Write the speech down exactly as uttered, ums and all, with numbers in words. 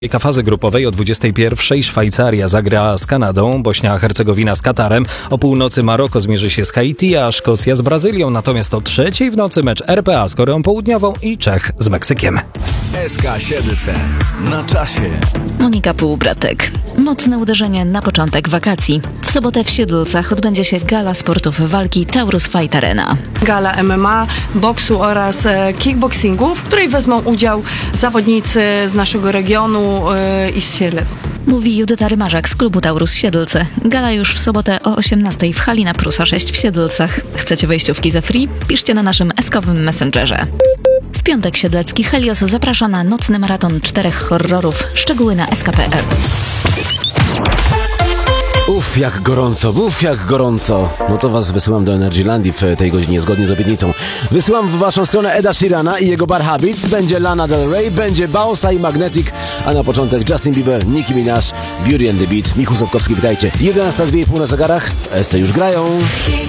Fazy grupowej o dwudziestej pierwszej Szwajcaria zagra z Kanadą, Bośnia-Hercegowina z Katarem, o północy Maroko zmierzy się z Haiti, a Szkocja z Brazylią, natomiast o trzeciej w nocy mecz R P A z Koreą Południową i Czech z Meksykiem. S K Siedlce na czasie. Monika Półbratek. Mocne uderzenie na początek wakacji. W sobotę w Siedlcach odbędzie się gala sportów walki Taurus Fight Arena. Gala M M A, boksu oraz kickboxingu, w której wezmą udział zawodnicy z naszego regionu yy, i z Siedlec. Mówi Judyta Rymarzak z klubu Taurus Siedlce. Gala już w sobotę o osiemnastej w hali na Prusa sześć w Siedlcach. Chcecie wejściówki za free? Piszcie na naszym eskowym messengerze. W piątek siedlecki Helios zaprasza na nocny maraton czterech horrorów. Szczegóły na S K kropka P L. Uff, jak gorąco, uff, jak gorąco. No to was wysyłam do Energylandii w tej godzinie, zgodnie z obietnicą. Wysyłam w waszą stronę Eda Sheerana i jego Bar Habits. Będzie Lana Del Rey, będzie Bausa i Magnetic, a na początek Justin Bieber, Nicki Minaj, Beauty and the Beat. Michał Sapkowski, witajcie. jedenasta dwie i pół na zegarach, w S C już grają.